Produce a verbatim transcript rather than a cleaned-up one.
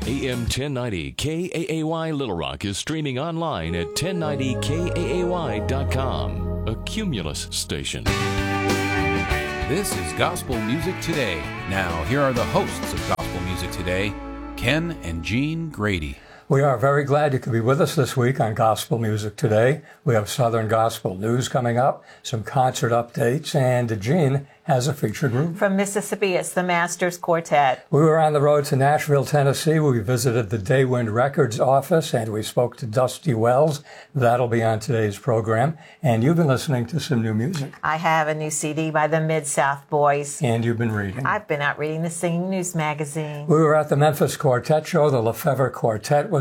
A M ten ninety K A A Y Little Rock is streaming online at ten ninety K A A Y dot com, a Cumulus station. This is Gospel Music Today. Now, here are the hosts of Gospel Music Today, Ken and Jean Grady. We are very glad you could be with us this week on Gospel Music Today. We have Southern Gospel news coming up, some concert updates, and Jean has a featured group. From Mississippi, it's the Masters Quartet. We were on the road to Nashville, Tennessee. We visited the Daywind Records office, and we spoke to Dusty Wells. That'll be on today's program. And you've been listening to some new music. I have a new C D by the Mid-South Boys. And you've been reading. I've been out reading the Singing News magazine. We were at the Memphis Quartet Show. The Lefevre Quartet was